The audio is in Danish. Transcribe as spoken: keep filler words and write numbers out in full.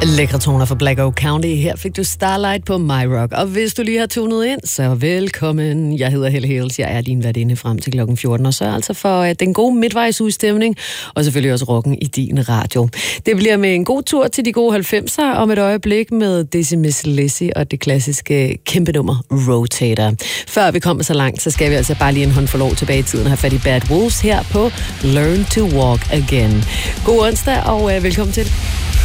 Lækre toner fra Black Oak County. Her fik du Starlight på My Rock. Og hvis du lige har tunet ind, så velkommen. Jeg hedder Helle Hales. Jeg er din værtinde frem til klokken fjorten. Og så altså for uh, den gode midtvejsudstemning. Og selvfølgelig også rocken i din radio. Det bliver med en god tur til de gode halvfemser. Om et øjeblik med Dizzy Miss Lizzy og det klassiske kæmpe nummer Rotator. Før vi kommer så langt, så skal vi altså bare lige en håndfuld år tilbage i tiden og have fat i Bad Wolves her på Learn to Walk Again. God onsdag og uh, velkommen til.